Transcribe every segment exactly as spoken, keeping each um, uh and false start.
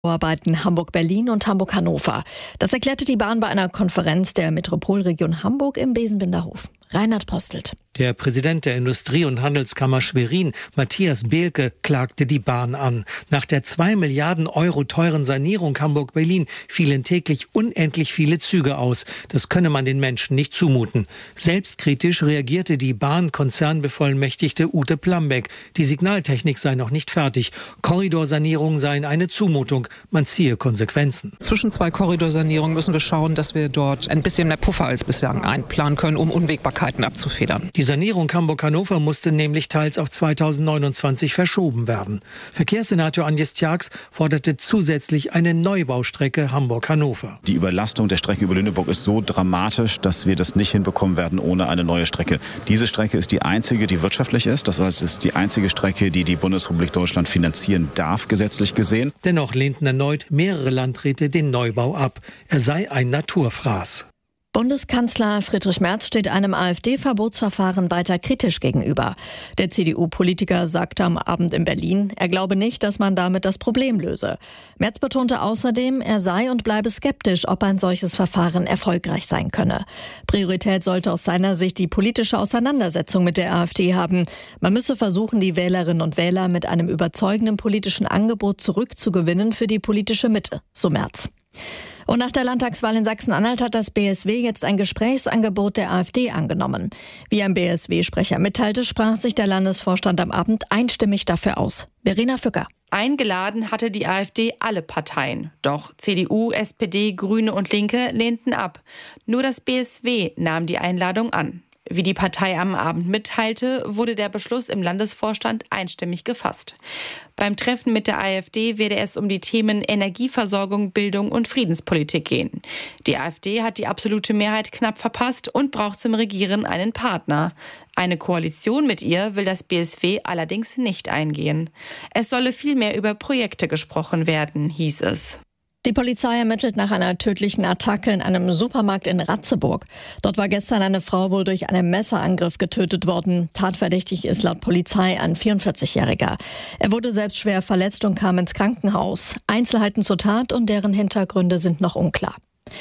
Arbeiten Hamburg-Berlin und Hamburg-Hannover. Das erklärte die Bahn bei einer Konferenz der Metropolregion Hamburg im Besenbinderhof. Reinhard Postelt. Der Präsident der Industrie- und Handelskammer Schwerin, Matthias Behlke, klagte die Bahn an. Nach der zwei Milliarden Euro teuren Sanierung Hamburg-Berlin fielen täglich unendlich viele Züge aus. Das könne man den Menschen nicht zumuten. Selbstkritisch reagierte die Bahn-Konzernbevollmächtigte Ute Plambeck. Die Signaltechnik sei noch nicht fertig. Korridorsanierungen seien eine Zumutung. Man ziehe Konsequenzen. Zwischen zwei Korridorsanierungen müssen wir schauen, dass wir dort ein bisschen mehr Puffer als bislang einplanen können, um Unwägbarkeiten abzufedern. Die Sanierung Hamburg-Hannover musste nämlich teils auf zweitausendneunundzwanzig verschoben werden. Verkehrssenator Agnes Tjax forderte zusätzlich eine Neubaustrecke Hamburg-Hannover. Die Überlastung der Strecke über Lüneburg ist so dramatisch, dass wir das nicht hinbekommen werden ohne eine neue Strecke. Diese Strecke ist die einzige, die wirtschaftlich ist. Das heißt, es ist die einzige Strecke, die die Bundesrepublik Deutschland finanzieren darf, gesetzlich gesehen. Dennoch lehnten erneut mehrere Landräte den Neubau ab. Er sei ein Naturfraß. Bundeskanzler Friedrich Merz steht einem AfD-Verbotsverfahren weiter kritisch gegenüber. Der C D U-Politiker sagte am Abend in Berlin, er glaube nicht, dass man damit das Problem löse. Merz betonte außerdem, er sei und bleibe skeptisch, ob ein solches Verfahren erfolgreich sein könne. Priorität sollte aus seiner Sicht die politische Auseinandersetzung mit der AfD haben. Man müsse versuchen, die Wählerinnen und Wähler mit einem überzeugenden politischen Angebot zurückzugewinnen für die politische Mitte, so Merz. Und nach der Landtagswahl in Sachsen-Anhalt hat das B S W jetzt ein Gesprächsangebot der AfD angenommen. Wie ein B S W-Sprecher mitteilte, sprach sich der Landesvorstand am Abend einstimmig dafür aus. Verena Fücker. Eingeladen hatte die AfD alle Parteien. Doch C D U, S P D, Grüne und Linke lehnten ab. Nur das B S W nahm die Einladung an. Wie die Partei am Abend mitteilte, wurde der Beschluss im Landesvorstand einstimmig gefasst. Beim Treffen mit der AfD werde es um die Themen Energieversorgung, Bildung und Friedenspolitik gehen. Die AfD hat die absolute Mehrheit knapp verpasst und braucht zum Regieren einen Partner. Eine Koalition mit ihr will das B S W allerdings nicht eingehen. Es solle vielmehr über Projekte gesprochen werden, hieß es. Die Polizei ermittelt nach einer tödlichen Attacke in einem Supermarkt in Ratzeburg. Dort war gestern eine Frau wohl durch einen Messerangriff getötet worden. Tatverdächtig ist laut Polizei ein vierundvierzigjähriger. Er wurde selbst schwer verletzt und kam ins Krankenhaus. Einzelheiten zur Tat und deren Hintergründe sind noch unklar.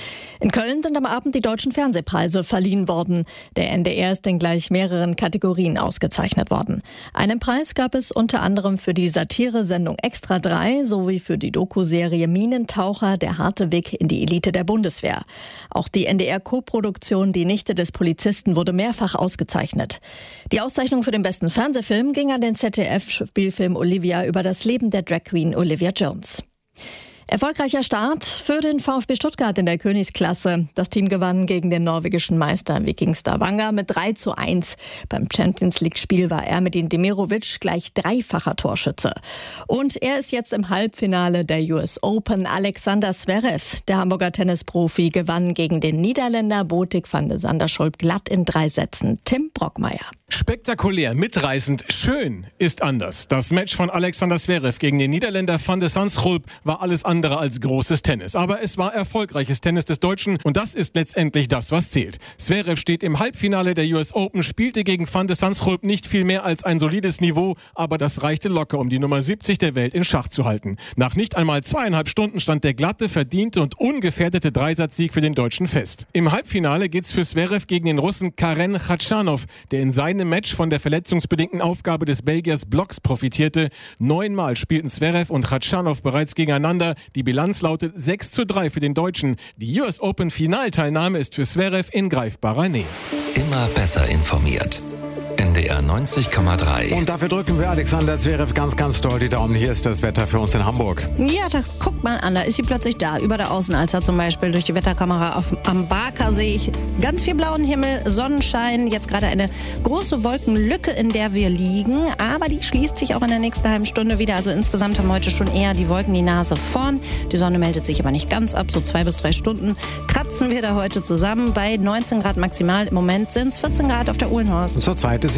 In Köln sind am Abend die Deutschen Fernsehpreise verliehen worden. Der N D R ist in gleich mehreren Kategorien ausgezeichnet worden. Einen Preis gab es unter anderem für die Satire-Sendung Extra drei sowie für die Doku-Serie Minentaucher, der harte Weg in die Elite der Bundeswehr. Auch die N D R-Koproduktion Die Nichte des Polizisten wurde mehrfach ausgezeichnet. Die Auszeichnung für den besten Fernsehfilm ging an den Z D F-Spielfilm Olivia über das Leben der Drag Queen Olivia Jones. Erfolgreicher Start für den VfB Stuttgart in der Königsklasse. Das Team gewann gegen den norwegischen Meister Viking Stavanger mit drei zu eins. Beim Champions-League-Spiel war Ermedin Demirovic gleich dreifacher Torschütze. Und er ist jetzt im Halbfinale der U S Open. Alexander Zverev, der Hamburger Tennisprofi, gewann gegen den Niederländer Botik van de Sanderschulp glatt in drei Sätzen. Tim Brockmeier. Spektakulär, mitreißend, schön ist anders. Das Match von Alexander Zverev gegen den Niederländer van de Sanderschulp war alles andere als großes Tennis. Aber es war erfolgreiches Tennis des Deutschen und das ist letztendlich das, was zählt. Zverev steht im Halbfinale der U S Open, spielte gegen van de Sanderschulp nicht viel mehr als ein solides Niveau, aber das reichte locker, um die Nummer siebzig der Welt in Schach zu halten. Nach nicht einmal zweieinhalb Stunden stand der glatte, verdiente und ungefährdete Dreisatzsieg für den Deutschen fest. Im Halbfinale geht's für Zverev gegen den Russen Karen Khachanov, der in seinem Match von der verletzungsbedingten Aufgabe des Belgiers Blocks profitierte. Neunmal spielten Zverev und Khachanov bereits gegeneinander. Die Bilanz lautet sechs zu drei für den Deutschen. Die U S Open Finalteilnahme ist für Zverev in greifbarer Nähe. Immer besser informiert. N D R neunzig Komma drei. Und dafür drücken wir Alexander Zverev ganz, ganz doll die Daumen. Hier ist das Wetter für uns in Hamburg. Ja, da guckt mal an, da ist sie plötzlich da, über der Außenalster zum Beispiel, durch die Wetterkamera auf, am Barker sehe ich ganz viel blauen Himmel, Sonnenschein, jetzt gerade eine große Wolkenlücke, in der wir liegen, aber die schließt sich auch in der nächsten halben Stunde wieder, also insgesamt haben heute schon eher die Wolken die Nase vorn, die Sonne meldet sich aber nicht ganz ab, so zwei bis drei Stunden kratzen wir da heute zusammen bei neunzehn Grad maximal, im Moment sind es vierzehn Grad auf der Uhlenhorst. Zurzeit ist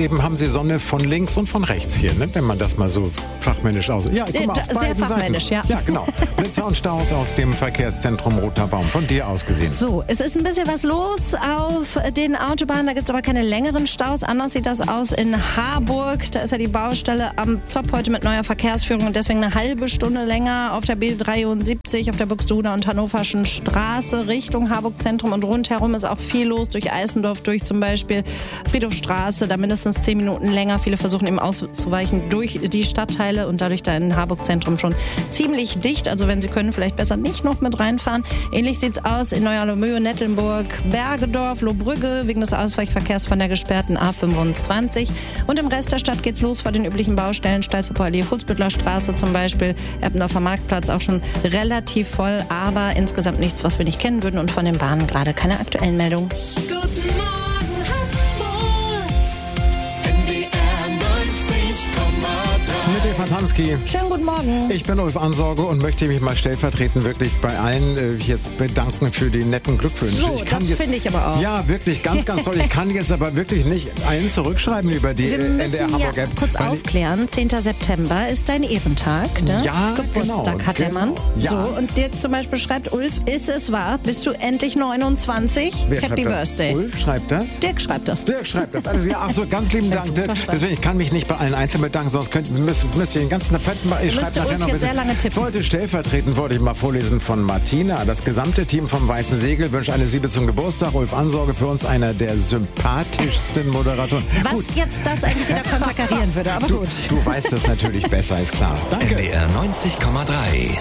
eben haben Sie Sonne von links und von rechts hier, ne? Wenn man das mal so fachmännisch aus... Ja, guck mal, auf Sehr beiden fachmännisch, Seiten. ja. Ja, genau. Blitzer und Staus aus dem Verkehrszentrum Roter Baum. Von dir aus gesehen. So, es ist ein bisschen was los auf den Autobahnen. Da gibt es aber keine längeren Staus. Anders sieht das aus in Harburg. Da ist ja die Baustelle am Zopp heute mit neuer Verkehrsführung und deswegen eine halbe Stunde länger auf der B dreiundsiebzig, auf der Buxtehuder und Hannoverschen Straße Richtung Harburg Zentrum und rundherum ist auch viel los. Durch Eisendorf, durch zum Beispiel Friedhofstraße, da mindestens zehn Minuten länger. Viele versuchen eben auszuweichen durch die Stadtteile und dadurch da in Harburg Zentrum schon ziemlich dicht. Also wenn Sie können, vielleicht besser nicht noch mit reinfahren. Ähnlich sieht es aus in Neuerlömö, Nettelnburg, Bergedorf, Lohbrügge wegen des Ausweichverkehrs von der gesperrten A fünfundzwanzig. Und im Rest der Stadt geht's los vor den üblichen Baustellen. Stalzhofer Allee, Fußbüttler Straße zum Beispiel, Eppendorfer Marktplatz auch schon relativ voll, aber insgesamt nichts, was wir nicht kennen würden und von den Bahnen gerade keine aktuellen Meldungen. Guten Morgen Hamburg, N D R neunzig Komma drei. Mit Eva Tansky. Schönen guten Morgen. Ich bin Ulf Ansorge und möchte mich mal stellvertretend wirklich bei allen äh, jetzt bedanken für die netten Glückwünsche. So, ich kann das jetzt, finde ich aber auch. Ja, wirklich ganz, ganz toll. Ich kann jetzt aber wirklich nicht allen zurückschreiben über die Wir äh, N D müssen R ja Hamburg App. kurz weil aufklären, zehnter September ist dein Ehrentag, ne? Ja, Geburtstag genau, hat der genau. Mann. Ja. So, und Dirk zum Beispiel schreibt, Ulf, ist es wahr? Bist du endlich neunundzwanzig? Wer Happy schreibt das? Birthday. Ulf schreibt das? Dirk schreibt das. Dirk schreibt das. Also, ja, ach so, ganz lieben Dank, Dirk. Deswegen, ich kann mich nicht bei allen einzeln bedanken, sonst könnt, müsst, müsst ihr den ganzen fetten... Ich schreibe nachher Ulf noch ein jetzt sehr lange tippen. Ich wollte stellvertretend, wollte ich mal vorlesen von Martina. Das gesamte Team vom Weißen Segel wünscht eine Liebe zum Geburtstag. Ulf Ansorge, für uns einer der sympathischsten Moderatoren. Was Gut. jetzt das eigentlich wieder konterkarieren würde, aber Du, gut. du weißt das natürlich besser, ist klar. Danke. N D R neunzig Komma drei.